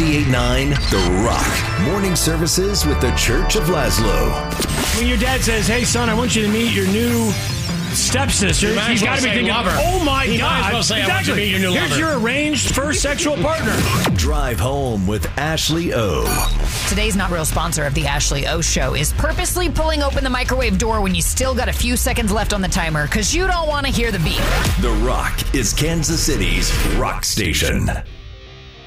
98.9 The Rock. Morning services with the Church of Laszlo. When your dad says, hey, son, I want you to meet your new stepsister, he's got to be thinking, lover. oh, my He God. might as well say, I want you to meet your new Here's lover. your arranged first sexual partner. Drive home with Ashley O. Today's Not Real sponsor of the Ashley O Show is purposely pulling open the microwave door when you still got a few seconds left on the timer because you don't want to hear the beep. The Rock is Kansas City's rock station.